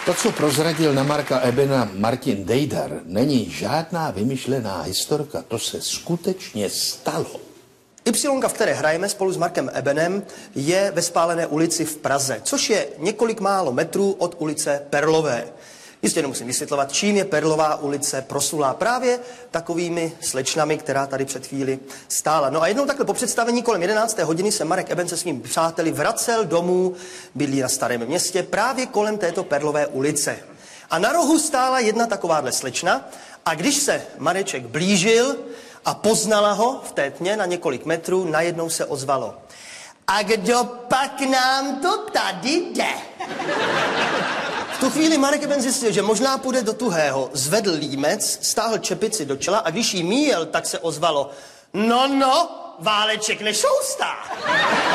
To, co prozradil na Marka Ebena Martin Dejdar, není žádná vymyšlená historka. To se skutečně stalo. Ypsilonka, v které hrajeme spolu s Markem Ebenem, je ve Spálené ulici v Praze, což je několik málo metrů od ulice Perlové. Jistě nemusím vysvětlovat, čím je Perlová ulice proslulá. Právě takovými slečnami, která tady před chvíli stála. No a jednou takhle po představení kolem 11. hodiny se Marek Eben se svými přáteli vracel domů, bydlí na Starém Městě, právě kolem této Perlové ulice. A na rohu stála jedna takováhle slečna a když se Mareček blížil a poznala ho v té tmě na několik metrů, najednou se ozvalo: a kdo pak nám to tady jde? V tu chvíli Marek Eben zjistil, že možná půjde do tuhého, zvedl límec, stáhl čepici do čela a když jí míjel, tak se ozvalo: no, Váleček nešoustá.